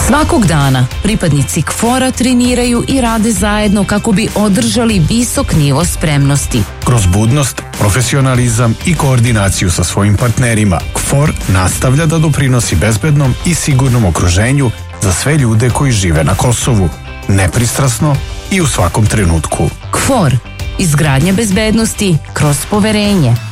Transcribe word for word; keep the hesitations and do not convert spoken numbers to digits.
Svakog dana pripadnici K F O R-a treniraju i rade zajedno kako bi održali visok nivo spremnosti. Kroz budnost, profesionalizam i koordinaciju sa svojim partnerima, K F O R nastavlja da doprinosi bezbednom i sigurnom okruženju za sve ljude koji žive na Kosovu, nepristrasno i u svakom trenutku. K F O R. Izgradnja bezbednosti kroz poverenje.